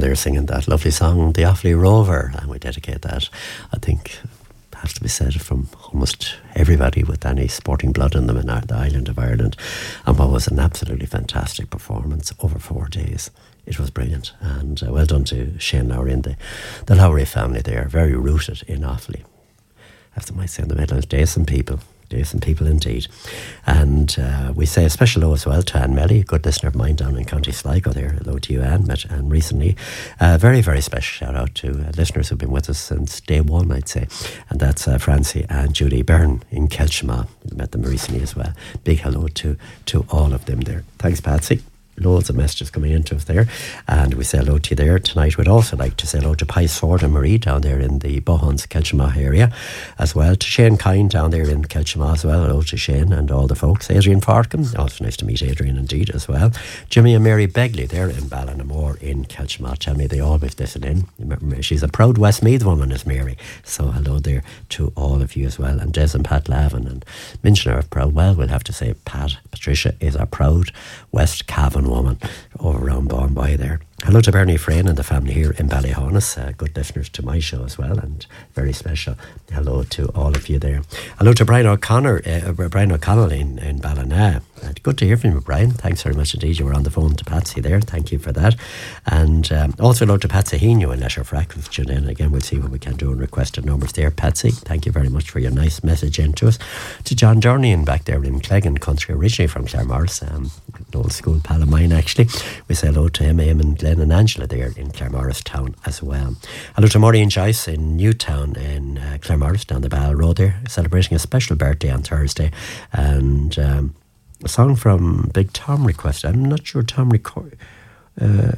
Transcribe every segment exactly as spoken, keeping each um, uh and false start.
there singing that lovely song, The Offaly Rover, and we dedicate that, I think, has to be said, from almost everybody with any sporting blood in them in the island of Ireland. And what was an absolutely fantastic performance over four days. It was brilliant, and uh, well done to Shane Lowry and the, the Lowry family. They are very rooted in Offaly, as they might say in the Midlands, decent people. Decent people indeed. And uh, we say a special hello as well to Anne Melly, a good listener of mine down in County Sligo there. Hello to you, Anne. Met Anne recently. Uh, very, very special shout out to uh, listeners who've been with us since day one, I'd say. And that's uh, Francie and Judy Byrne in Kelchma. Met them recently as well. Big hello to, to all of them there. Thanks, Patsy. Loads of messages coming into us there, and we say hello to you there tonight. We'd also like to say hello to Pies Ford and Marie down there in the Bohans, Kelchma area, as well to Shane Kine down there in Kelchma as well. Hello to Shane and all the folks. Adrian Farkham, also nice to meet Adrian indeed as well. Jimmy and Mary Begley there in Ballinamore in Kelchma. Tell me they always listen in. She's a proud Westmeath woman, is Mary, so hello there to all of you as well. And Des and Pat Lavin and mentioner of Proudwell, we'll have to say Pat Patricia is a proud West Cavan woman over around Bourne there. Hello to Bernie Frayne and the family here in Ballyhonus, uh, good listeners to my show as well, and very special hello to all of you there. Hello to Brian O'Connor, uh, Brian O'Connell in, in Ballina. Uh, good to hear from you, Brian. Thanks very much indeed. You were on the phone to Patsy there. Thank you for that. And um, also hello to Patsy Hino in Leisure Frack, who's tuned in. Again, we'll see what we can do and requested numbers there. Patsy, thank you very much for your nice message into us. To John Dornian back there in Cleggan Country, originally from Claremorris, um, an old school pal of mine actually. We say hello to him, Eamon, Glenn and Angela there in Claremorris town as well. Hello to Maureen Joyce in Newtown in uh, Claremorris down the Ball Road there, celebrating a special birthday on Thursday. And um, a song from Big Tom requested. I'm not sure Tom recorded. Uh,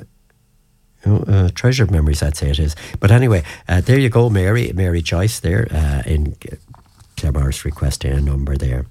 Uh, treasured memories, I'd say it is. But anyway, uh, there you go, Mary Mary Joyce there uh, in Claremorris requesting a number there.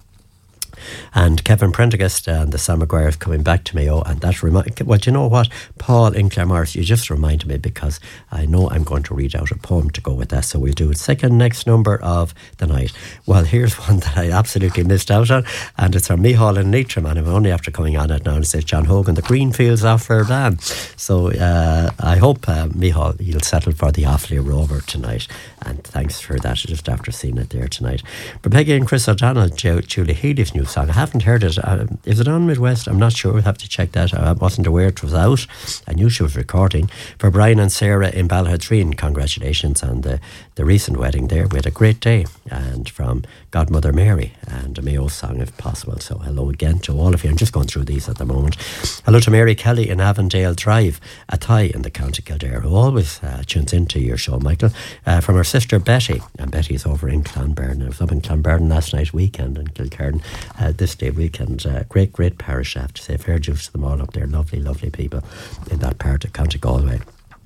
And Kevin Prendergast and the Sam Maguire coming back to me. Oh, and that remind. Well, do you know what, Paul in Claremorris, you just reminded me, because I know I'm going to read out a poem to go with that. So we'll do it second next number of the night. Well, here's one that I absolutely missed out on, and it's from Micheál and Leitrim, and I'm only after coming on it now, and it says John Hogan, the Greenfields off Fairbairn. So uh, I hope uh, Micheál, you'll settle for the Offaly Rover tonight, and thanks for that. Just after seeing it there tonight. But Peggy and Chris O'Donnell, jo- Julie Healy's new song. I haven't heard it. Uh, is it on Midwest? I'm not sure. We'll have to check that. I wasn't aware it was out. I knew she was recording. For Brian and Sarah in Ballyhadreen, congratulations on the, the recent wedding there. We had a great day. And from Godmother Mary and a Mayo song if possible. So hello again to all of you. I'm just going through these at the moment. Hello to Mary Kelly in Avondale Drive, Athy in the County Kildare, who always uh, tunes into your show, Michael. Uh, from her sister Betty, and Betty's over in Clonberne. I was up in Clonberne last night weekend in Kilcairn. Uh, this day weekend, uh, great, great parish, I have to say. Fair dues to them all up there. Lovely, lovely people in that part of County Galway.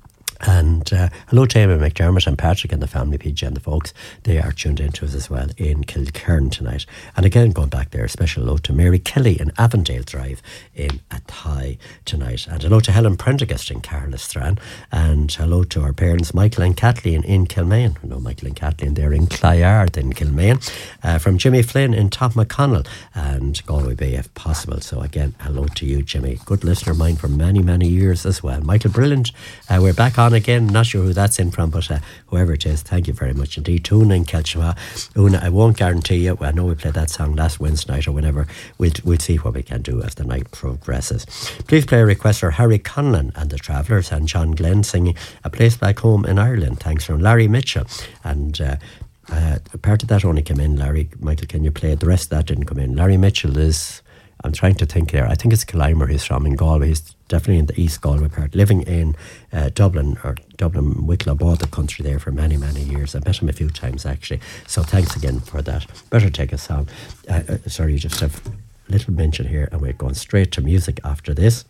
And uh, hello to Amy McDermott and Patrick and the family, P J and the folks. They are tuned into us as well in Kilcairn tonight. And again, going back there, a special hello to Mary Kelly in Avondale Drive in Athy tonight. And hello to Helen Prendergast in Carlistran. And hello to our parents, Michael and Kathleen in Kilmaine. I know Michael and Kathleen, they're in Clyard in Kilmaine. Uh, from Jimmy Flynn in Top McConnell and Galway Bay if possible. So again, hello to you, Jimmy. Good listener of mine for many, many years as well. Michael Brilliant, uh, we're back on again, not sure who that's in from, but uh, whoever it is, thank you very much indeed. Una in Kelchma. Una, I won't guarantee you, I know we played that song last Wednesday night or whenever. We'll, we'll see what we can do as the night progresses. Please play a request for Harry Conlon and the Travellers and John Glenn singing A Place Back Home in Ireland. Thanks from Larry Mitchell. And uh, uh, part of that only came in, Larry. Michael, can you play it? The rest of that didn't come in. Larry Mitchell is, I'm trying to think here, I think it's Killimer he's from in Galway. He's definitely in the East Galway part, living in uh, Dublin, or Dublin, Wicklow, bought the country there for many, many years. I met him a few times actually. So thanks again for that. Better take a song. Uh, uh, sorry, just have a little mention here, and we're going straight to music after this.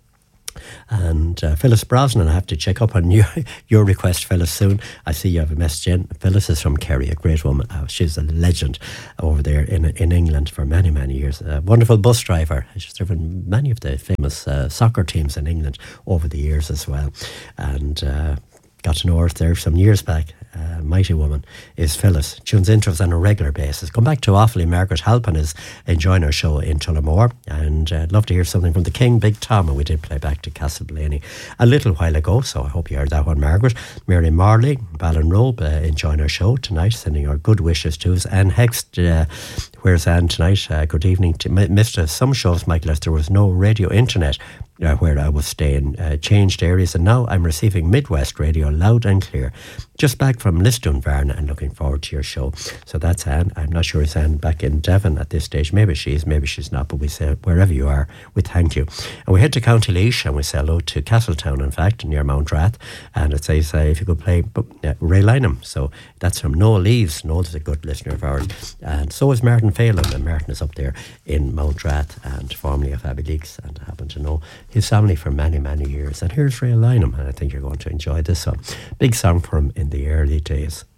And uh, Phyllis Brosnan, I have to check up on your, your request, Phyllis, soon. I see you have a message in. Phyllis is from Kerry, a great woman. Uh, she's a legend over there in in England for many, many years. A wonderful bus driver. She's driven many of the famous uh, soccer teams in England over the years as well. And uh, got to know her there some years back. Uh, mighty woman is Phyllis. Tunes into us on a regular basis. Come back to Offaly. Margaret Halpin is enjoying our show in Tullamore, and uh, I'd love to hear something from the King, Big Tom, and we did play back to Castleblaney a little while ago, so I hope you heard that one, Margaret. Mary Marley, Ballinrobe, uh, enjoying our show tonight, sending our good wishes to us. Anne Hext, uh, where's Anne tonight? Uh, good evening. To, missed uh, some shows, Michael, as there was no radio internet uh, where I was staying. Uh, changed areas, and now I'm receiving Midwest radio loud and clear. Just back from Lisdoonvarna and looking forward to your show. So that's Anne. I'm not sure is Anne back in Devon at this stage. Maybe she is, maybe she's not, but we say wherever you are, we thank you. And we head to County Laois and we say hello to Castletown, in fact, near Mount Rath. And it says uh, if you could play uh, Ray Lynham. So that's from Noel Leaves. Noel's a good listener of ours. And so is Martin Phelan. And Martin is up there in Mount Rath and formerly of Abbey Leaks, and I happen to know his family for many, many years. And here's Ray Lynham, and I think you're going to enjoy this song. Big song for him in the early days.